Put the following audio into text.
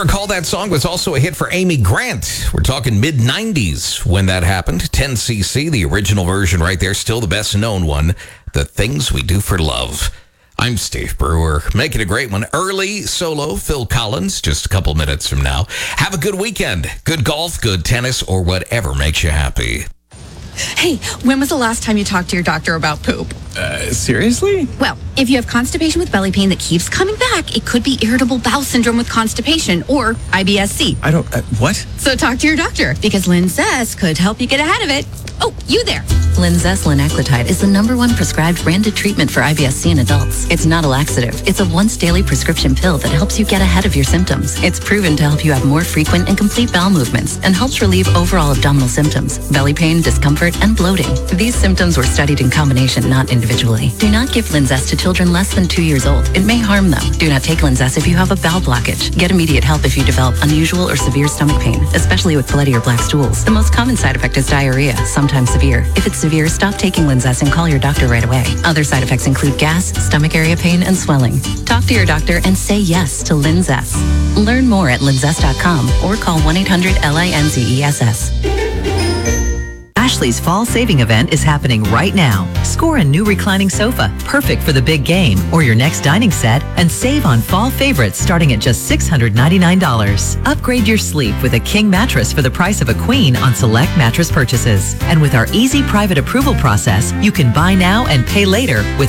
recall, that song was also a hit for Amy Grant. We're talking mid-90s when that happened. 10cc, the original version right there, still the best known one. The Things We Do for Love. I'm Steve Brewer, making a great one. Early solo, Phil Collins, just a couple minutes from now. Have a good weekend. Good golf, good tennis, or whatever makes you happy. Hey, when was the last time you talked to your doctor about poop? Seriously? Well, if you have constipation with belly pain that keeps coming back, it could be irritable bowel syndrome with constipation or IBS-C. What? So talk to your doctor because Linzess could help you get ahead of it. Oh, you there. Linzess linaclotide is the #1 prescribed branded treatment for IBS-C in adults. It's not a laxative. It's a once daily prescription pill that helps you get ahead of your symptoms. It's proven to help you have more frequent and complete bowel movements and helps relieve overall abdominal symptoms, belly pain, discomfort, and bloating. These symptoms were studied in combination, not individually. Do not give Linzess to children less than 2 years old. It may harm them. Do not take Linzess if you have a bowel blockage. Get immediate help if you develop unusual or severe stomach pain, especially with bloody or black stools. The most common side effect is diarrhea, sometimes severe. If it's severe, stop taking Linzess and call your doctor right away. Other side effects include gas, stomach area pain, and swelling. Talk to your doctor and say yes to Linzess. Learn more at linzess.com or call 1-800-LINZESS. Ashley's fall saving event is happening right now. Score a new reclining sofa, perfect for the big game, or your next dining set, and save on fall favorites starting at just $699. Upgrade your sleep with a king mattress for the price of a queen on select mattress purchases. And with our easy private approval process, you can buy now and pay later with